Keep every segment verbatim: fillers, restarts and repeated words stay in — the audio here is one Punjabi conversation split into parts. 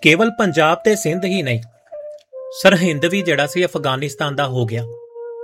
ਕੇਵਲ ਪੰਜਾਬ ਤੇ ਸਿੰਧ ਹੀ ਨਹੀਂ, ਸਰਹਿੰਦ ਵੀ ਜਿਹੜਾ ਸੀ ਅਫਗਾਨਿਸਤਾਨ ਦਾ ਹੋ ਗਿਆ।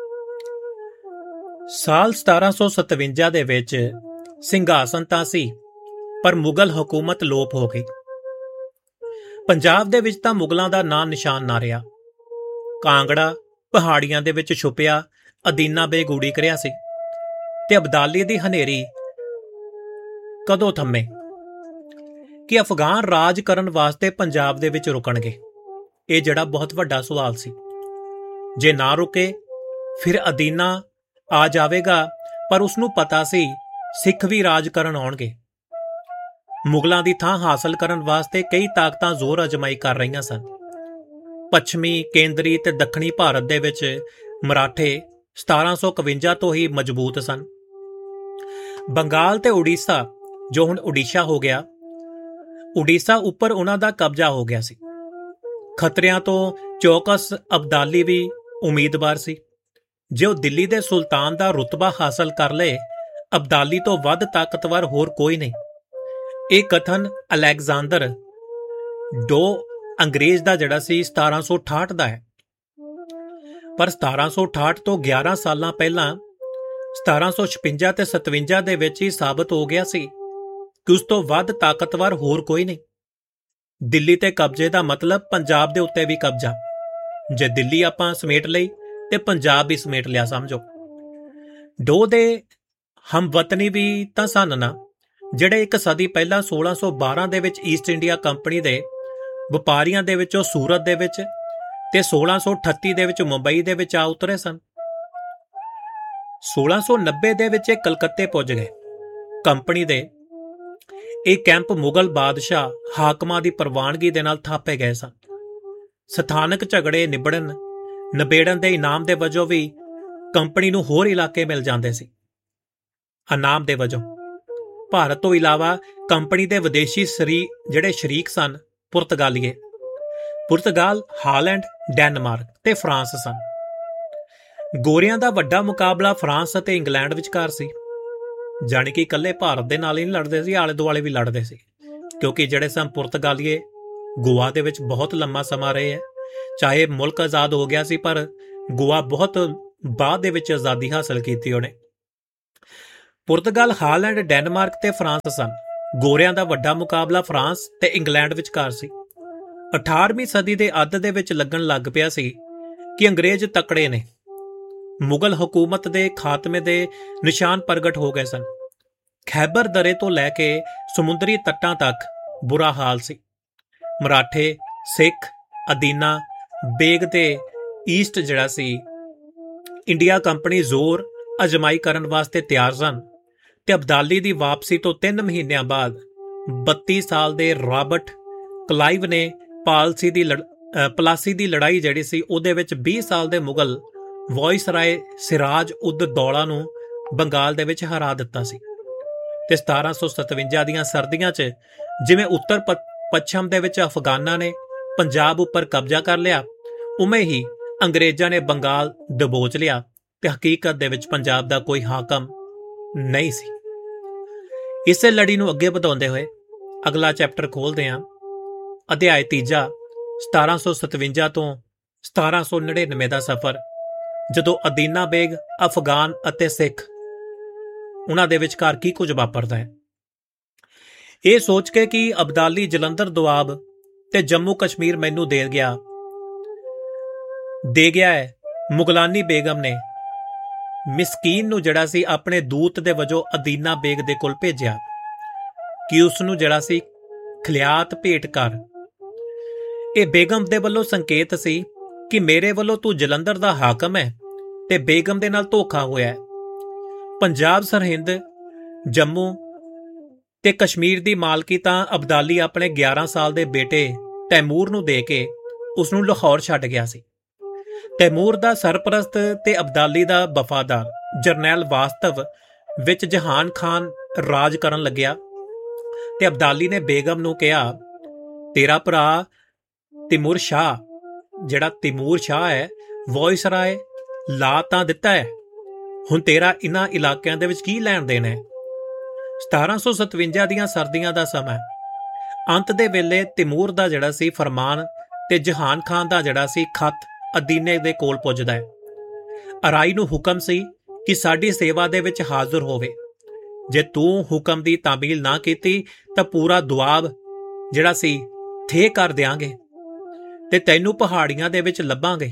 ਸਾਲ ਸਤਾਰਾਂ ਸੌ ਸਤਵੰਜਾ ਦੇ ਵਿੱਚ ਸਿੰਘਾਸਨ ਤਾਂ ਸੀ, ਪਰ ਮੁਗਲ ਹਕੂਮਤ ਲੋਪ ਹੋ ਗਈ। ਪੰਜਾਬ ਦੇ ਵਿੱਚ ਤਾਂ ਮੁਗਲਾਂ ਦਾ ਨਾਂ ਨਿਸ਼ਾਨ ਨਾ ਰਿਹਾ। ਕਾਂਗੜਾ ਪਹਾੜੀਆਂ ਦੇ ਵਿੱਚ ਛੁਪਿਆ ਅਦੀਨਾ ਬੇਗ ਉਡੀਕ ਰਿਹਾ ਸੀ ਤੇ ਅਬਦਾਲੀ ਦੀ ਹਨੇਰੀ ਕਦੋਂ ਥੰਮੇ ਕਿ ਅਫਗਾਨ ਰਾਜ ਕਰਨ ਵਾਸਤੇ ਪੰਜਾਬ ਦੇ ਵਿੱਚ ਰੁਕਣਗੇ? ਇਹ ਜਿਹੜਾ ਬਹੁਤ ਵੱਡਾ ਸਵਾਲ ਸੀ। ਜੇ ਨਾ ਰੁਕੇ ਫਿਰ ਅਦੀਨਾ ਆ ਜਾਵੇਗਾ, ਪਰ ਉਸਨੂੰ ਪਤਾ ਸੀ ਸਿੱਖ ਵੀ ਰਾਜ ਕਰਨ ਆਉਣਗੇ। ਮੁਗਲਾਂ ਦੀ ਥਾਂ ਹਾਸਲ ਕਰਨ ਵਾਸਤੇ ਕਈ ਤਾਕਤਾਂ ਜ਼ੋਰ ਅਜਮਾਈ ਕਰ ਰਹੀਆਂ ਸਨ। ਪੱਛਮੀ, ਕੇਂਦਰੀ ਤੇ ਦੱਖਣੀ ਭਾਰਤ ਦੇ ਵਿੱਚ ਮਰਾਠੇ ਸਤਾਰਾਂ ਸੌ ਇਕਵੰਜਾ ਤੋਂ ਹੀ ਮਜ਼ਬੂਤ ਸਨ। ਬੰਗਾਲ ਤੇ ਉੜੀਸਾ, ਜੋ ਹੁਣ ਉੜੀਸਾ ਹੋ ਗਿਆ, ਉੜੀਸਾ ਉੱਪਰ ਉਹਨਾਂ ਦਾ ਕਬਜ਼ਾ ਹੋ ਗਿਆ ਸੀ। ਖਤਰਿਆਂ ਤੋਂ ਚੌਕਸ ਅਬਦਾਲੀ ਵੀ ਉਮੀਦਵਾਰ ਸੀ। ਜੇ ਉਹ ਦਿੱਲੀ ਦੇ ਸੁਲਤਾਨ ਦਾ ਰੁਤਬਾ ਹਾਸਲ ਕਰ ਲਏ, ਅਬਦਾਲੀ ਤੋਂ ਵੱਧ ਤਾਕਤਵਰ ਹੋਰ ਕੋਈ ਨਹੀਂ। ਇਹ ਕਥਨ ਅਲੈਗਜ਼ੈਂਡਰ ਡੋ ਅੰਗਰੇਜ਼ ਦਾ ਜਿਹੜਾ ਸੀ ਸਤਾਰਾਂ ਸੌ ਅਠਾਹਠ ਦਾ ਹੈ, ਪਰ ਸਤਾਰਾਂ ਸੌ ਅਠਾਹਠ ਤੋਂ ਗਿਆਰਾਂ ਸਾਲਾਂ ਪਹਿਲਾਂ ਸਤਾਰਾਂ ਸੌ ਛਪੰਜਾ ਤੇ ਸਤਵੰਜਾ ਦੇ ਵਿੱਚ ਹੀ ਸਾਬਤ ਹੋ ਗਿਆ ਸੀ ਕਿ ਉਸ ਤੋਂ ਵੱਧ ਤਾਕਤਵਰ ਹੋਰ ਕੋਈ ਨਹੀਂ। ਦਿੱਲੀ ਤੇ ਕਬਜ਼ੇ ਦਾ ਮਤਲਬ ਪੰਜਾਬ ਦੇ ਉੱਤੇ ਵੀ ਕਬਜ਼ਾ। ਜੇ ਦਿੱਲੀ ਆਪਾਂ ਸਮੇਟ ਲਈ ਤੇ ਪੰਜਾਬ ਵੀ ਸਮੇਟ ਲਿਆ ਸਮਝੋ। ਡੋ ਦੇ ਹਮਵਤਨੀ ਵੀ ਤਾਂ ਸਨ ਨਾ, ਜਿਹੜੇ ਇੱਕ ਸਦੀ ਪਹਿਲਾਂ ਸੋਲਾਂ ਸੌ ਬਾਰਾਂ ਦੇ ਵਿੱਚ ਈਸਟ ਇੰਡੀਆ ਕੰਪਨੀ ਦੇ ਵਪਾਰੀਆਂ ਦੇ ਵਿੱਚੋਂ ਸੂਰਤ ਦੇ ਵਿੱਚ ਤੇ ਸੋਲਾਂ ਸੌ ਅਠੱਤੀ ਦੇ ਵਿੱਚ ਮੁੰਬਈ ਦੇ ਵਿੱਚ ਆ ਉਤਰੇ ਸਨ। ਸੋਲਾਂ ਸੌ ਨੱਬੇ ਦੇ ਵਿੱਚ ਇਹ ਕਲਕੱਤੇ ਪੁੱਜ ਗਏ। ਕੰਪਨੀ ਦੇ ਇਹ ਕੈਂਪ ਮੁਗਲ ਬਾਦਸ਼ਾਹ ਹਾਕਮਾਂ ਦੀ ਪ੍ਰਵਾਨਗੀ ਦੇ ਨਾਲ ਥਾਪੇ ਗਏ ਸਨ। ਸਥਾਨਕ ਝਗੜੇ ਨਿਬੜਨ ਨਿਬੇੜਨ ਦੇ ਇਨਾਮ ਦੇ ਵਜੋਂ ਵੀ ਕੰਪਨੀ ਨੂੰ ਹੋਰ ਇਲਾਕੇ ਮਿਲ ਜਾਂਦੇ ਸੀ। ਇਨਾਮ ਦੇ ਵਜੋਂ ਭਾਰਤ ਤੋਂ ਇਲਾਵਾ ਕੰਪਨੀ ਦੇ ਵਿਦੇਸ਼ੀ ਸਰੀ ਜਿਹੜੇ ਸ਼ਰੀਕ ਸਨ, ਪੁਰਤਗਾਲੀਏ, ਪੁਰਤਗਾਲ, ਹਾਲੈਂਡ, ਡੈਨਮਾਰਕ ਤੇ ਫਰਾਂਸ ਸਨ। ਗੋਰਿਆਂ ਦਾ ਵੱਡਾ ਮੁਕਾਬਲਾ ਫਰਾਂਸ ਅਤੇ ਇੰਗਲੈਂਡ ਵਿਚਕਾਰ ਸੀ। ਜਾਣੀ ਕਿ ਇਕੱਲੇ ਭਾਰਤ ਦੇ ਨਾਲ ਹੀ ਨਹੀਂ ਲੜਦੇ ਸੀ, ਆਲੇ ਦੁਆਲੇ ਵੀ ਲੜਦੇ ਸੀ, ਕਿਉਂਕਿ ਜਿਹੜੇ ਸਨ ਪੁਰਤਗਾਲੀਏ ਗੋਆ ਦੇ ਵਿੱਚ ਬਹੁਤ ਲੰਮਾ ਸਮਾਂ ਰਹੇ ਹੈ। ਚਾਹੇ ਮੁਲਕ ਆਜ਼ਾਦ ਹੋ ਗਿਆ ਸੀ, ਪਰ ਗੋਆ ਬਹੁਤ ਬਾਅਦ ਦੇ ਵਿੱਚ ਆਜ਼ਾਦੀ ਹਾਸਲ ਕੀਤੀ ਉਹਨੇ। ਪੁਰਤਗਾਲ, ਹਾਲੈਂਡ, ਡੈਨਮਾਰਕ ਤੇ ਫਰਾਂਸ ਸਨ। ਗੋਰਿਆਂ ਦਾ ਵੱਡਾ ਮੁਕਾਬਲਾ ਫਰਾਂਸ ਤੇ ਇੰਗਲੈਂਡ ਵਿਚਕਾਰ ਸੀ। ਅਠਾਰਵੀਂ ਸਦੀ ਦੇ ਅੱਧ ਦੇ ਵਿੱਚ ਲੱਗਣ ਲੱਗ ਪਿਆ ਸੀ ਕਿ ਅੰਗਰੇਜ਼ ਤਕੜੇ ਨੇ। ਮੁਗਲ ਹਕੂਮਤ ਦੇ ਖਾਤਮੇ ਦੇ ਨਿਸ਼ਾਨ ਪ੍ਰਗਟ ਹੋ ਗਏ ਸਨ। ਖੈਬਰ ਦਰੇ ਤੋਂ ਲੈ ਕੇ ਸਮੁੰਦਰੀ ਤੱਟਾਂ ਤੱਕ ਬੁਰਾ ਹਾਲ ਸੀ। ਮਰਾਠੇ, ਸਿੱਖ, ਅਦੀਨਾ ਬੇਗ ਤੇ ਈਸਟ ਜਿਹੜਾ ਸੀ ਇੰਡੀਆ ਕੰਪਨੀ ਜ਼ੋਰ ਅਜਮਾਈ ਕਰਨ ਵਾਸਤੇ ਤਿਆਰ ਸਨ ਤੇ ਅਬਦਾਲੀ ਦੀ ਵਾਪਸੀ ਤੋਂ ਤਿੰਨ ਮਹੀਨਿਆਂ ਬਾਅਦ ਬੱਤੀ ਸਾਲ ਦੇ ਰਾਬਰਟ ਕਲਾਈਵ ਨੇ ਪਾਲਸੀ ਦੀ ਪਲਾਸੀ ਦੀ ਲੜਾਈ ਜਿਹੜੀ ਸੀ ਉਹਦੇ ਵਿੱਚ ਵੀਹ ਸਾਲ ਦੇ ਮੁਗਲ ਵਾਇਸਰਾਏ ਸਿਰਾਜ ਉਦ ਦੌਲਾ ਨੂੰ ਬੰਗਾਲ ਦੇ ਵਿੱਚ ਹਰਾ ਦਿੱਤਾ ਸੀ। ਤੇ ਸਤਾਰਾਂ ਸੌ ਸਤਵੰਜਾ ਦੀਆਂ ਸਰਦੀਆਂ 'ਚ ਜਿਵੇਂ ਉੱਤਰ ਪੱਛਮ ਦੇ ਵਿੱਚ ਅਫਗਾਨਾਂ ਨੇ ਪੰਜਾਬ ਉੱਪਰ ਕਬਜ਼ਾ ਕਰ ਲਿਆ, ਉਵੇਂ ਹੀ ਅੰਗਰੇਜ਼ਾਂ ਨੇ ਬੰਗਾਲ ਦਬੋਚ ਲਿਆ ਤੇ ਹਕੀਕਤ ਦੇ ਵਿੱਚ ਪੰਜਾਬ ਦਾ ਕੋਈ ਹਾਕਮ ਨਹੀਂ ਸੀ। ਇਸੇ ਲੜੀ ਨੂੰ ਅੱਗੇ ਵਧਾਉਂਦੇ ਹੋਏ ਅਗਲਾ ਚੈਪਟਰ ਖੋਲਦੇ ਹਾਂ। ਅਧਿਆਇ ਤੀਜਾ, ਸਤਾਰਾਂ ਸੌ ਸਤਵੰਜਾ ਤੋਂ ਸਤਾਰਾਂ ਸੌ ਨੜਿਨਵੇਂ ਦਾ ਸਫ਼ਰ, ਜਦੋਂ ਅਦੀਨਾ ਬੇਗ, ਅਫਗਾਨ ਅਤੇ ਸਿੱਖ, ਉਹਨਾਂ ਦੇ ਵਿਚਕਾਰ ਕੀ ਕੁਝ ਵਾਪਰਦਾ ਹੈ। ਇਹ ਸੋਚ ਕੇ ਕਿ ਅਬਦਾਲੀ ਜਲੰਧਰ ਦੁਆਬ ਤੇ ਜੰਮੂ ਕਸ਼ਮੀਰ ਮੈਨੂੰ ਦੇ ਗਿਆ ਦੇ ਗਿਆ ਹੈ, ਮੁਗਲਾਨੀ ਬੇਗਮ ਨੇ ਮਿਸਕੀਨ ਨੂੰ ਜਿਹੜਾ ਸੀ ਆਪਣੇ ਦੂਤ ਦੇ ਵਜੋਂ ਅਦੀਨਾ ਬੇਗ ਦੇ ਕੋਲ ਭੇਜਿਆ ਕਿ ਉਸ ਨੂੰ ਜਿਹੜਾ ਸੀ ਖਲਿਆਤ ਭੇਟ ਕਰ। ਇਹ ਬੇਗਮ ਦੇ ਵੱਲੋਂ ਸੰਕੇਤ ਸੀ ਕਿ ਮੇਰੇ ਵੱਲੋਂ ਤੂੰ ਜਲੰਧਰ ਦਾ ਹਾਕਮ ਹੈ ਤੇ ਬੇਗਮ ਦੇ ਨਾਲ ਧੋਖਾ ਹੋਇਆ ਹੈ। ਪੰਜਾਬ, ਸਰਹਿੰਦ, ਜੰਮੂ ਤੇ ਕਸ਼ਮੀਰ ਦੀ ਮਾਲਕੀ ਤਾਂ ਅਬਦਾਲੀ ਆਪਣੇ ਗਿਆਰਾਂ ਸਾਲ ਦੇ ਬੇਟੇ ਤੈਮੂਰ ਨੂੰ ਦੇ ਕੇ ਉਸ ਨੂੰ ਲਾਹੌਰ ਛੱਡ ਗਿਆ ਸੀ। ਤੈਮੂਰ ਦਾ ਸਰਪ੍ਰਸਤ ਤੇ ਅਬਦਾਲੀ ਦਾ ਵਫਾਦਾਰ ਜਰਨੈਲ ਵਾਸਤਵ ਵਿੱਚ ਜਹਾਨ ਖਾਨ ਰਾਜ ਕਰਨ ਲੱਗਿਆ ਤੇ ਅਬਦਾਲੀ ਨੇ ਬੇਗਮ ਨੂੰ ਕਿਹਾ, ਤੇਰਾ ਭਰਾ ਤਿਮੂਰ ਸ਼ਾਹ ਜਿਹੜਾ ਤਿਮੂਰ ਸ਼ਾਹ ਹੈ, ਵਾਇਸਰਾਏ ਲਾ ਤਾਂ ਦਿੱਤਾ ਹੈ, ਹੁਣ ਤੇਰਾ ਇਨ੍ਹਾਂ ਇਲਾਕਿਆਂ ਦੇ ਵਿੱਚ ਕੀ ਲੈਣ ਦੇਣ ਹੈ। ਸਤਾਰਾਂ ਸੌ ਸਤਵੰਜਾ ਦੀਆਂ ਸਰਦੀਆਂ ਦਾ ਸਮਾਂ ਅੰਤ ਦੇ ਵੇਲੇ ਤਿਮੂਰ ਦਾ ਜਿਹੜਾ ਸੀ ਫਰਮਾਨ ਤੇ ਜਹਾਨ ਖਾਨ ਦਾ ਜਿਹੜਾ ਸੀ ਖੱਤ ਅਦੀਨੇ ਦੇ ਕੋਲ ਪੁੱਜਦਾ ਹੈ। ਅਰਾਈ ਨੂੰ ਹੁਕਮ ਸੀ ਕਿ ਸਾਡੀ ਸੇਵਾ ਦੇ ਵਿੱਚ ਹਾਜ਼ਰ ਹੋਵੇ। ਜੇ ਤੂੰ ਹੁਕਮ ਦੀ ਤਾਮੀਲ ਨਾ ਕੀਤੀ ਤਾਂ ਪੂਰਾ ਦੁਆਬ ਜਿਹੜਾ ਸੀ ਥੇ ਕਰ ਦਿਆਂਗੇ ਤੇ ਤੈਨੂੰ ਪਹਾੜੀਆਂ ਦੇ ਵਿੱਚ ਲੱਭਾਂਗੇ।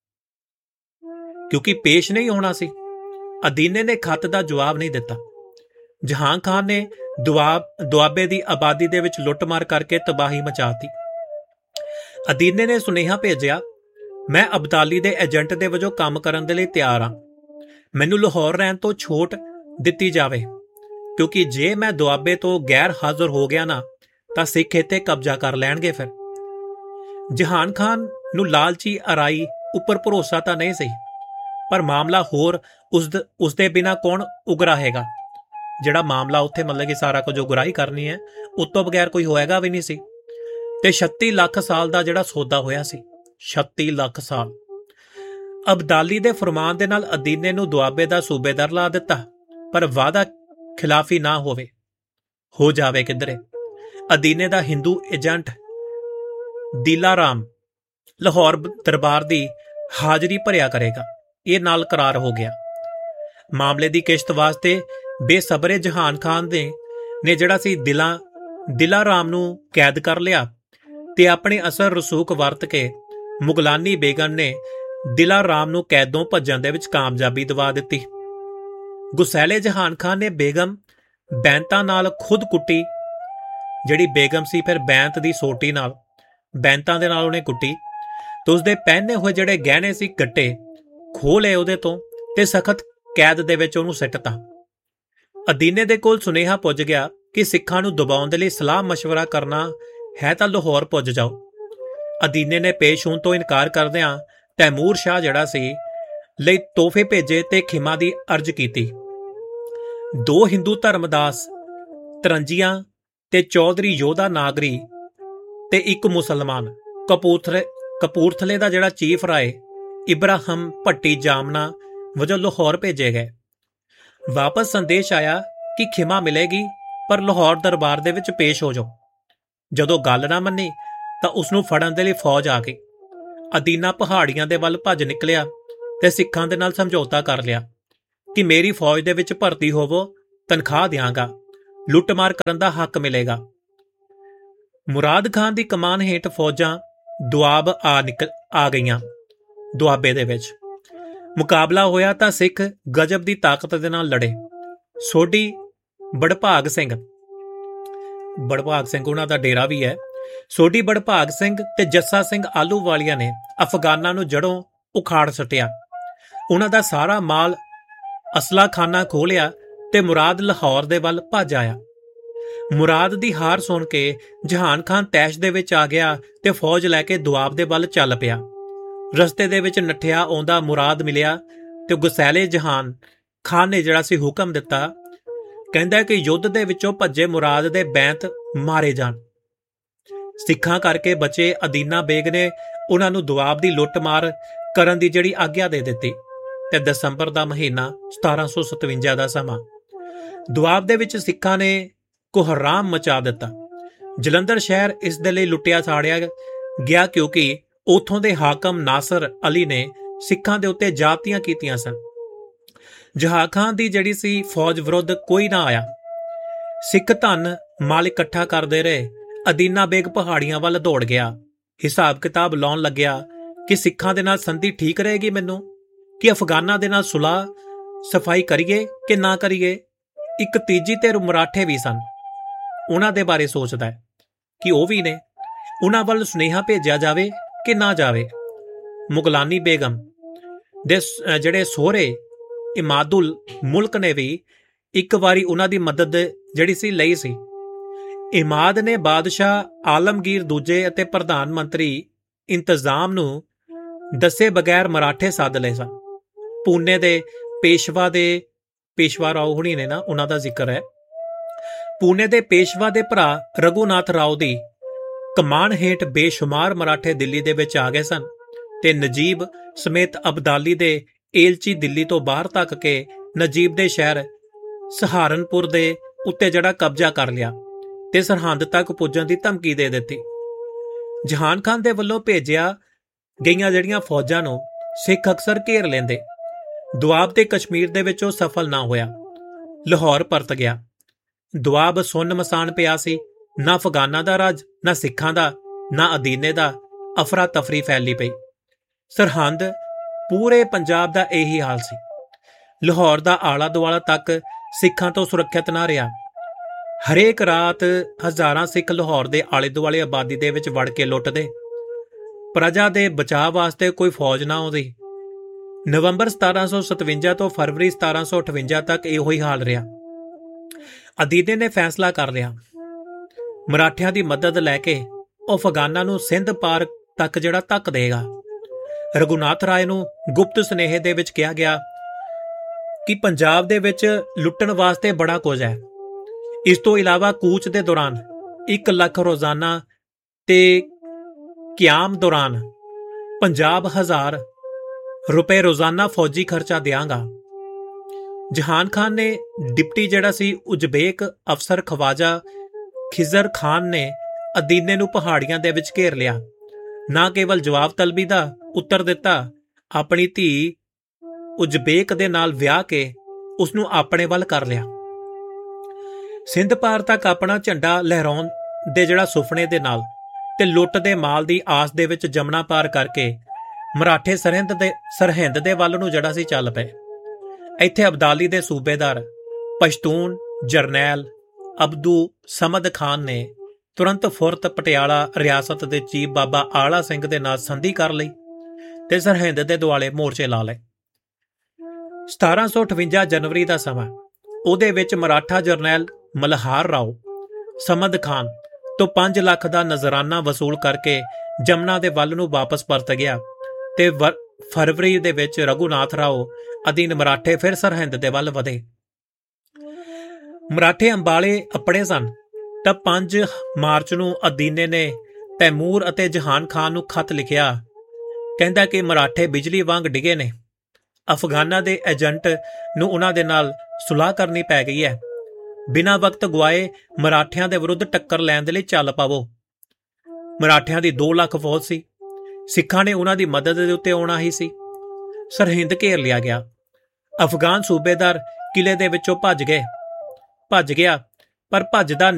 ਕਿਉਂਕਿ ਪੇਸ਼ ਨਹੀਂ ਹੋਣਾ ਸੀ। ਅਦੀਨੇ ਨੇ ਖੱਤ ਦਾ ਜਵਾਬ ਨਹੀਂ ਦਿੱਤਾ। ਜਹਾਂ ਖਾਨ ਨੇ ਦੁਆਬ ਦੁਆਬੇ ਦੀ ਆਬਾਦੀ ਦੇ ਵਿੱਚ ਲੁੱਟਮਾਰ ਕਰਕੇ ਤਬਾਹੀ ਮਚਾਤੀ। ਅਦੀਨੇ ਨੇ ਸੁਨੇਹਾ ਭੇਜਿਆ, ਮੈਂ ਅਬਦਾਲੀ ਦੇ ਏਜੰਟ ਦੇ ਵਜੋਂ ਕੰਮ ਕਰਨ ਦੇ ਲਈ ਤਿਆਰ ਹਾਂ। ਮੈਨੂੰ ਲਾਹੌਰ ਰਹਿਣ ਤੋਂ ਛੋਟ ਦਿੱਤੀ ਜਾਵੇ, ਕਿਉਂਕਿ ਜੇ ਮੈਂ ਦੁਆਬੇ ਤੋਂ ਗੈਰ ਹਾਜ਼ਰ ਹੋ ਗਿਆ ਨਾ ਤਾਂ ਸਿੱਖ ਇੱਥੇ ਕਬਜ਼ਾ ਕਰ ਲੈਣਗੇ। ਫਿਰ ਜਹਾਨ ਖਾਨ ਨੂੰ ਲਾਲਚੀ ਅਰਾਈ ਉੱਪਰ ਭਰੋਸਾ ਤਾਂ ਨਹੀਂ ਸੀ, ਪਰ ਮਾਮਲਾ ਹੋਰ ਉਸ ਉਸਦੇ ਬਿਨਾਂ ਕੌਣ ਉਗਰਾਹੇਗਾ। ਜਿਹੜਾ ਮਾਮਲਾ ਉੱਥੇ ਮਤਲਬ ਕਿ ਸਾਰਾ ਕੁਝ ਉਗਰਾਹੀ ਕਰਨੀ ਹੈ, ਉਸ ਤੋਂ ਬਗੈਰ ਕੋਈ ਹੋਏਗਾ ਵੀ ਨਹੀਂ ਸੀ। ਤੇ ਛੱਤੀ ਲੱਖ ਸਾਲ ਦਾ ਜਿਹੜਾ ਸੌਦਾ ਹੋਇਆ ਸੀ, ਛੱਤੀ ਲੱਖ ਸਾਲ। ਅਬਦਾਲੀ ਦੇ ਫਰਮਾਨ ਦੇ ਨਾਲ ਅਦੀਨੇ ਨੂੰ ਦੁਆਬੇ ਦਾ ਸੂਬੇਦਾਰ ਲਾ ਦਿੱਤਾ, ਪਰ ਵਾਅਦਾ ਖਿਲਾਫੀ ਨਾ ਹੋਵੇ। ਹੋ ਜਾਵੇ ਕਿਧਰੇ। ਅਦੀਨੇ ਦਾ ਹਿੰਦੂ ਏਜੰਟ ਦੀਲਾ ਰਾਮ ਲਾਹੌਰ ਦਰਬਾਰ ਦੀ ਹਾਜ਼ਰੀ ਭਰਿਆ ਕਰੇਗਾ। ਇਹ ਨਾਲ ਕਰਾਰ ਹੋ ਗਿਆ। ਮਾਮਲੇ ਦੀ ਕਿਸ਼ਤ ਵਾਸਤੇ ਬੇਸਬਰੇ ਜਹਾਨ ਖਾਨ ਦੇ ਨੇ ਜਿਹੜਾ ਸੀ ਦਿਲਾ ਦਿਲਾ ਰਾਮ ਨੂੰ ਕੈਦ ਕਰ ਲਿਆ ਤੇ ਆਪਣੇ ਅਸਰ ਰਸੂਖ ਵਰਤ ਕੇ ਮੁਗਲਾਨੀ ਬੇਗਮ ਨੇ ਦਿਲਾ ਰਾਮ ਨੂੰ ਕੈਦੋਂ ਭੱਜਣ ਦੇ ਵਿੱਚ ਕਾਮਯਾਬੀ ਦਿਵਾ ਦਿੱਤੀ। ਗੁਸੈਲੇ ਜਹਾਨ ਖਾਨ ਨੇ ਬੇਗਮ ਬੈਂਤਾਂ ਨਾਲ ਖੁਦ ਕੁੱਟੀ। ਜਿਹੜੀ ਬੇਗਮ ਸੀ ਫਿਰ ਬੈਂਤ ਦੀ ਸੋਟੀ ਨਾਲ ਬੈਂਤਾਂ ਦੇ ਨਾਲ ਉਹਨੇ ਕੁੱਟੀ ਤੇ ਉਸਦੇ ਪਹਿਨੇ ਹੋਏ ਜਿਹੜੇ ਗਹਿਣੇ ਸੀ ਗੱਟੇ ਖੋਹ ਲਏ ਉਹਦੇ ਤੋਂ ਤੇ ਸਖਤ ਕੈਦ ਦੇ ਵਿੱਚ ਉਹਨੂੰ ਸਿੱਟਤਾ। ਅਦੀਨੇ ਦੇ ਕੋਲ ਸੁਨੇਹਾ ਪੁੱਜ ਗਿਆ ਕਿ ਸਿੱਖਾਂ ਨੂੰ ਦਬਾਉਣ ਦੇ ਲਈ ਸਲਾਹ ਮਸ਼ਵਰਾ ਕਰਨਾ ਹੈ ਤਾਂ ਲਾਹੌਰ ਪੁੱਜ ਜਾਓ। ਅਦੀਨੇ ਨੇ ਪੇਸ਼ ਹੋਣ ਤੋਂ ਇਨਕਾਰ ਕਰਦਿਆਂ ਤੈਮੂਰ ਸ਼ਾਹ ਜਿਹੜਾ ਸੀ ਲਈ ਤੋਹਫੇ ਭੇਜੇ ਤੇ ਖਿਮਾ ਦੀ ਅਰਜ਼ ਕੀਤੀ। ਦੋ ਹਿੰਦੂ ਧਰਮਦਾਸ ਤਰੰਜੀਆਂ ਤੇ ਚੌਧਰੀ ਯੋਧਾ ਨਾਗਰੀ ਤੇ ਇੱਕ ਮੁਸਲਮਾਨ ਕਪੂਰਥਲੇ ਕਪੂਰਥਲੇ ਦਾ ਜਿਹੜਾ ਚੀਫ ਰਾਏ ਇਬਰਾਹਿਮ ਭੱਟੀ ਜਾਮਨਾ ਵਜੋਂ ਲਾਹੌਰ ਭੇਜੇ ਗਏ। ਵਾਪਸ ਸੰਦੇਸ਼ ਆਇਆ ਕਿ ਖਿਮਾ ਮਿਲੇਗੀ, ਪਰ ਲਾਹੌਰ ਦਰਬਾਰ ਦੇ ਵਿੱਚ ਪੇਸ਼ ਹੋ ਜਾਓ। ਜਦੋਂ ਗੱਲ ਨਾ ਮੰਨੀ ਤਾਂ ਉਸ ਨੂੰ ਫੜਨ ਦੇ ਲਈ ਫੌਜ ਆ ਗਈ। ਅਦੀਨਾ ਪਹਾੜੀਆਂ ਦੇ ਵੱਲ ਭੱਜ ਨਿਕਲਿਆ ਤੇ ਸਿੱਖਾਂ ਦੇ ਨਾਲ ਸਮਝੌਤਾ ਕਰ ਲਿਆ ਕਿ ਮੇਰੀ ਫੌਜ ਦੇ ਵਿੱਚ ਭਰਤੀ ਹੋਵੋ, ਤਨਖਾਹ ਦਿਆਂਗਾ, ਲੁੱਟਮਾਰ ਕਰਨ ਦਾ ਹੱਕ ਮਿਲੇਗਾ। ਮੁਰਾਦ ਖਾਨ ਦੀ ਕਮਾਨ ਹੇਠ ਫੌਜਾਂ ਦੁਆਬ ਆ ਨਿਕਲ ਆ ਗਈਆਂ। ਦੁਆਬੇ ਦੇ ਵਿੱਚ ਮੁਕਾਬਲਾ ਹੋਇਆ ਤਾਂ ਸਿੱਖ ਗਜਬ ਦੀ ਤਾਕਤ ਦੇ ਨਾਲ ਲੜੇ। ਸੋਢੀ ਬੜਭਾਗ ਸਿੰਘ ਬੜਭਾਗ ਸਿੰਘ ਉਹਨਾਂ ਦਾ ਡੇਰਾ ਵੀ ਹੈ। ਸੋਢੀ ਬੜਭਾਗ ਸਿੰਘ ਤੇ ਜੱਸਾ ਸਿੰਘ ਆਲੂਵਾਲੀਆ ਨੇ ਅਫਗਾਨਾਂ ਨੂੰ ਜੜੋਂ ਉਖਾੜ ਸੁੱਟਿਆ। ਉਹਨਾਂ ਦਾ ਸਾਰਾ ਮਾਲ ਅਸਲਾ ਖਾਨਾ ਖੋਹ ਲਿਆ ਤੇ ਮੁਰਾਦ ਲਾਹੌਰ ਦੇ ਵੱਲ ਭੱਜ ਆਇਆ। ਮੁਰਾਦ ਦੀ ਹਾਰ ਸੁਣ ਕੇ ਜਹਾਨ ਖਾਨ ਤੈਸ਼ ਦੇ ਵਿੱਚ ਆ ਗਿਆ ਤੇ ਫੌਜ ਲੈ ਕੇ ਦੁਆਬ ਦੇ ਵੱਲ ਚੱਲ ਪਿਆ। ਰਸਤੇ ਦੇ ਵਿੱਚ ਨੱਠਿਆ ਆਉਂਦਾ ਮੁਰਾਦ ਮਿਲਿਆ ਤੇ ਗੁਸੈਲੇ ਜਹਾਨ ਖਾਨ ਨੇ ਜਿਹੜਾ ਸੀ ਹੁਕਮ ਦਿੱਤਾ, ਕਹਿੰਦਾ ਕਿ ਯੁੱਧ ਦੇ ਵਿੱਚੋਂ ਭੱਜੇ ਮੁਰਾਦ ਦੇ ਬੈਂਤ ਮਾਰੇ ਜਾਣ। ਸਿੱਖਾਂ ਕਰਕੇ ਬਚੇ ਅਦੀਨਾ ਬੇਗ ਨੇ ਉਹਨਾਂ ਨੂੰ ਦੁਆਬ ਦੀ ਲੁੱਟਮਾਰ ਕਰਨ ਦੀ ਜਿਹੜੀ ਆਗਿਆ ਦੇ ਦਿੱਤੀ ਤੇ ਦਸੰਬਰ ਦਾ ਮਹੀਨਾ ਸਤਾਰਾਂ ਸੌ ਸਤਵੰਜਾ ਦਾ ਸਮਾਂ ਦੁਆਬ ਦੇ ਵਿੱਚ ਸਿੱਖਾਂ ਨੇ ਕੋਹਰਾਮ ਮਚਾ ਦਿੱਤਾ। ਜਲੰਧਰ ਸ਼ਹਿਰ ਇਸ ਦੇ ਲਈ ਲੁੱਟਿਆ ਸਾੜਿਆ ਗਿਆ ਕਿਉਂਕਿ ਉੱਥੋਂ ਦੇ ਹਾਕਮ ਨਾਸਰ ਅਲੀ ਨੇ ਸਿੱਖਾਂ ਦੇ ਉੱਤੇ ਜਾਤੀਆਂ ਕੀਤੀਆਂ ਸਨ। ਜਹਾਂ ਖਾਨ ਦੀ ਜਿਹੜੀ ਸੀ ਫੌਜ ਵਿਰੁੱਧ ਕੋਈ ਨਾ ਆਇਆ। ਸਿੱਖ ਧਨ ਮਾਲ ਇਕੱਠਾ ਕਰਦੇ ਰਹੇ। ਅਦੀਨਾ ਬੇਗ ਪਹਾੜੀਆਂ ਵੱਲ ਦੌੜ ਗਿਆ। ਹਿਸਾਬ ਕਿਤਾਬ ਲਾਉਣ ਲੱਗਿਆ ਕਿ ਸਿੱਖਾਂ ਦੇ ਨਾਲ ਸੰਧੀ ਠੀਕ ਰਹੇਗੀ ਮੈਨੂੰ, ਕਿ ਅਫਗਾਨਾਂ ਦੇ ਨਾਲ ਸੁਲਾਹ ਸਫਾਈ ਕਰੀਏ ਕਿ ਨਾ ਕਰੀਏ। ਇੱਕ ਤੀਜੀ ਧਿਰ ਮਰਾਠੇ ਵੀ ਸਨ, ਉਹਨਾਂ ਦੇ ਬਾਰੇ ਸੋਚਦਾ ਹੈ ਕਿ ਉਹ ਵੀ ਨੇ, ਉਹਨਾਂ ਵੱਲ ਸੁਨੇਹਾ ਭੇਜਿਆ ਜਾਵੇ ਕਿ ਨਾ ਜਾਵੇ। ਮੁਗਲਾਨੀ ਬੇਗਮ ਦੇ ਜਿਹੜੇ ਸਹੁਰੇ ਇਮਾਦੁਲ ਮੁਲਕ ਨੇ ਵੀ ਇੱਕ ਵਾਰੀ ਉਹਨਾਂ ਦੀ ਮਦਦ ਜਿਹੜੀ ਸੀ ਲਈ ਸੀ। ਇਮਾਦ ਨੇ ਬਾਦਸ਼ਾਹ ਆਲਮਗੀਰ ਦੂਜੇ ਅਤੇ ਪ੍ਰਧਾਨ ਮੰਤਰੀ ਇੰਤਜ਼ਾਮ ਨੂੰ ਦੱਸੇ ਬਗੈਰ ਮਰਾਠੇ ਸੱਦ ਲਏ ਸਨ। ਪੂਨੇ ਦੇ ਪੇਸ਼ਵਾ ਦੇ ਪੇਸ਼ਵਾ ਰਾਓ ਹੁਣੀ ਨੇ ਨਾ, ਉਹਨਾਂ ਦਾ ਜ਼ਿਕਰ ਹੈ। ਪੂਨੇ ਦੇ ਪੇਸ਼ਵਾ ਦੇ ਭਰਾ ਰਘੂਨਾਥ ਰਾਓ ਦੀ ਕਮਾਨ ਹੇਠ ਬੇਸ਼ੁਮਾਰ ਮਰਾਠੇ ਦਿੱਲੀ ਦੇ ਵਿੱਚ ਆ ਗਏ ਸਨ ਤੇ ਨਜੀਬ ਸਮੇਤ ਅਬਦਾਲੀ ਦੇ ਏਲਚੀ ਦਿੱਲੀ ਤੋਂ ਬਾਹਰ ਤੱਕ ਕੇ ਨਜੀਬ ਦੇ ਸ਼ਹਿਰ ਸਹਾਰਨਪੁਰ ਦੇ ਉੱਤੇ ਜਿਹੜਾ ਕਬਜ਼ਾ ਕਰ ਲਿਆ ਤੇ ਸਰਹੰਦ ਤੱਕ ਪੁੱਜਣ ਦੀ ਧਮਕੀ ਦੇ ਦਿੱਤੀ। ਜਹਾਨ ਖਾਨ ਦੇ ਵੱਲੋਂ ਭੇਜਿਆ ਗਈਆਂ ਜਿਹੜੀਆਂ ਫੌਜਾਂ ਨੂੰ ਸਿੱਖ ਅਕਸਰ ਘੇਰ ਲੈਂਦੇ। ਦੁਆਬ ਤੇ ਕਸ਼ਮੀਰ ਦੇ ਵਿੱਚ ਉਹ ਸਫਲ ਨਾ ਹੋਇਆ, ਲਾਹੌਰ ਪਰਤ ਗਿਆ। ਦੁਆਬ ਸੁੰਨ ਮਸਾਨ ਪਿਆ ਸੀ, ਨਾ ਅਫਗਾਨਾਂ ਦਾ ਰਾਜ, ਨਾ ਸਿੱਖਾਂ ਦਾ, ਨਾ ਅਦੀਨੇ ਦਾ। ਅਫਰਾ ਤਫਰੀ ਫੈਲੀ ਪਈ। ਸਰਹੰਦ ਪੂਰੇ ਪੰਜਾਬ ਦਾ ਇਹੀ ਹਾਲ ਸੀ। ਲਾਹੌਰ ਦਾ ਆਲਾ ਦੁਆਲਾ ਤੱਕ ਸਿੱਖਾਂ ਤੋਂ ਸੁਰੱਖਿਅਤ ਨਾ ਰਿਹਾ। ਹਰੇਕ ਰਾਤ ਹਜ਼ਾਰਾਂ ਸਿੱਖ ਲਾਹੌਰ ਦੇ ਆਲੇ ਦੁਆਲੇ ਆਬਾਦੀ ਦੇ ਵਿੱਚ ਵੜ ਕੇ ਲੁੱਟਦੇ। ਪ੍ਰਜਾ ਦੇ ਬਚਾਅ ਵਾਸਤੇ ਕੋਈ ਫੌਜ ਨਾ ਆਉਂਦੀ। ਨਵੰਬਰ ਸਤਾਰਾਂ ਸੌ ਸਤਵੰਜਾ ਤੋਂ ਫਰਵਰੀ ਸਤਾਰਾਂ ਸੌ ਅਠਵੰਜਾ ਤੱਕ ਇਹੋ ਹੀ ਹਾਲ ਰਿਹਾ। ਅਦੀਨੇ ਨੇ ਫੈਸਲਾ ਕਰ ਲਿਆ, ਮਰਾਠਿਆਂ ਦੀ ਮਦਦ ਲੈ ਕੇ ਉਹ ਅਫਗਾਨਾਂ ਨੂੰ ਸਿੰਧ ਪਾਰ ਤੱਕ ਜਿਹੜਾ ਧੱਕ ਦੇਗਾ। ਰਘੁਨਾਥ ਰਾਏ ਨੂੰ ਗੁਪਤ ਸੁਨੇਹੇ ਦੇ ਵਿੱਚ ਕਿਹਾ ਗਿਆ ਕਿ ਪੰਜਾਬ ਦੇ ਵਿੱਚ ਲੁੱਟਣ ਵਾਸਤੇ ਬੜਾ ਕੁਝ ਹੈ। ਇਸ ਤੋਂ ਇਲਾਵਾ ਕੂਚ ਦੇ ਦੌਰਾਨ ਇੱਕ ਲੱਖ ਰੋਜ਼ਾਨਾ ਤੇ ਕਿਆਮ ਦੌਰਾਨ ਪੰਜਾਹ ਹਜ਼ਾਰ ਰੁਪਏ ਰੋਜ਼ਾਨਾ ਫੌਜੀ ਖਰਚਾ ਦਿਆਂਗਾ। ਜਹਾਨ ਖਾਨ ਨੇ ਡਿਪਟੀ ਜਿਹੜਾ ਸੀ ਉਜ਼ਬੇਕ ਅਫਸਰ ਖਵਾਜਾ ਖਿਜ਼ਰ ਖਾਨ ਨੇ ਅਦੀਨੇ ਨੂੰ ਪਹਾੜੀਆਂ ਦੇ ਵਿੱਚ ਘੇਰ ਲਿਆ। ਨਾ ਕੇਵਲ ਜਵਾਬ ਤਲਬੀ ਦਾ ਉੱਤਰ ਦਿੱਤਾ, ਆਪਣੀ ਧੀ ਉਜ਼ਬੇਕ ਦੇ ਨਾਲ ਵਿਆਹ ਕੇ ਉਸ ਨੂੰ ਆਪਣੇ ਵੱਲ ਕਰ ਲਿਆ। ਸਿੰਧ ਪਾਰ ਤੱਕ ਆਪਣਾ ਝੰਡਾ ਲਹਿਰਾਉਣ ਦੇ ਜਿਹੜਾ ਸੁਪਨੇ ਦੇ ਨਾਲ ਤੇ ਲੁੱਟ ਦੇ ਮਾਲ ਦੀ ਆਸ ਦੇ ਵਿੱਚ ਜਮਨਾ ਪਾਰ ਕਰਕੇ ਮਰਾਠੇ ਸਰਹਿੰਦ ਦੇ ਸਰਹਿੰਦ ਦੇ ਵੱਲ ਨੂੰ ਜਿਹੜਾ ਸੀ ਚੱਲ ਪਏ। ਇੱਥੇ ਅਬਦਾਲੀ ਦੇ ਸੂਬੇਦਾਰ ਪਸ਼ਤੂਨ ਜਰਨੈਲ ਅਬਦੂ ਸਮਦ ਖਾਨ ਨੇ ਤੁਰੰਤ ਫੁਰਤ ਪਟਿਆਲਾ ਰਿਆਸਤ ਦੇ ਚੀਫ ਬਾਬਾ ਆਲਾ ਸਿੰਘ ਦੇ ਨਾਲ ਸੰਧੀ ਕਰ ਲਈ ਤੇ ਸਰਹਿੰਦ ਦੇ ਦੁਆਲੇ ਮੋਰਚੇ ਲਾ ਲਏ। ਸਤਾਰਾਂ ਸੌ ਅਠਵੰਜਾ ਜਨਵਰੀ ਦਾ ਸਮਾਂ, ਉਹਦੇ ਵਿੱਚ ਮਰਾਠਾ ਜਰਨੈਲ ਮਲਹਾਰ ਰਾਓ ਸਮਦ ਖਾਨ ਤੋਂ ਪੰਜ ਲੱਖ ਦਾ ਨਜ਼ਰਾਨਾ ਵਸੂਲ ਕਰਕੇ ਜਮਨਾ ਦੇ ਵੱਲ ਨੂੰ ਵਾਪਸ ਪਰਤ ਗਿਆ ਤੇ ਫਰਵਰੀ ਦੇ ਵਿੱਚ ਰਘੁਨਾਥ ਰਾਓ ਅਧੀਨ ਮਰਾਠੇ ਫਿਰ ਸਰਹਿੰਦ ਦੇ ਵੱਲ ਵਧੇ। ਮਰਾਠੇ ਅੰਬਾਲੇ ਅੱਪੜੇ ਸਨ ਤਾਂ ਪੰਜ ਮਾਰਚ ਨੂੰ ਅਦੀਨੇ ਨੇ ਤੈਮੂਰ ਅਤੇ ਜਹਾਨ ਖਾਨ ਨੂੰ ਖਤ ਲਿਖਿਆ। ਕਹਿੰਦਾ ਕਿ ਮਰਾਠੇ ਬਿਜਲੀ ਵਾਂਗ ਡਿਗੇ ਨੇ, ਅਫਗਾਨਾਂ ਦੇ ਏਜੰਟ ਨੂੰ ਉਹਨਾਂ ਦੇ ਨਾਲ ਸੁਲਾਹ ਕਰਨੀ ਪੈ ਗਈ ਹੈ। ਬਿਨਾਂ ਵਕਤ ਗਵਾਏ ਮਰਾਠਿਆਂ ਦੇ ਵਿਰੁੱਧ ਟੱਕਰ ਲੈਣ ਦੇ ਲਈ ਚੱਲ ਪਾਵੋ। ਮਰਾਠਿਆਂ ਦੀ ਦੋ ਲੱਖ ਫੌਜ ਸੀ, ਸਿੱਖਾਂ ਨੇ ਉਹਨਾਂ ਦੀ ਮਦਦ ਦੇ ਉੱਤੇ ਆਉਣਾ ਹੀ ਸੀ। ਸਰਹਿੰਦ ਘੇਰ ਲਿਆ ਗਿਆ। ਅਫਗਾਨ ਸੂਬੇਦਾਰ ਕਿਲੇ ਦੇ ਵਿੱਚੋਂ ਭੱਜ ਗਏ ਭੱਜ ਗਿਆ ਪਰ ਭੱਜਦਾ